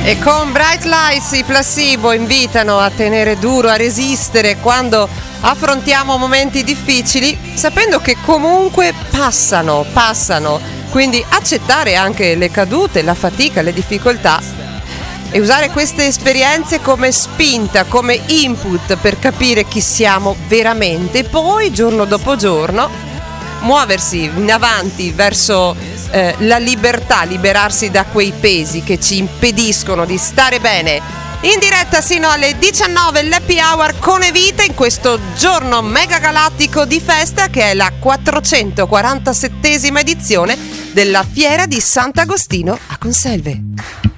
E con Bright Lights i Placebo invitano a tenere duro, a resistere quando affrontiamo momenti difficili, sapendo che comunque passano. Quindi accettare anche le cadute, la fatica, le difficoltà e usare queste esperienze come spinta, come input per capire chi siamo veramente, poi giorno dopo giorno muoversi in avanti verso la libertà, liberarsi da quei pesi che ci impediscono di stare bene. In diretta sino alle 19 l'Happy Hour con Evita in questo giorno mega galattico di festa che è la 447esima edizione della Fiera di Sant'Agostino a Conselve.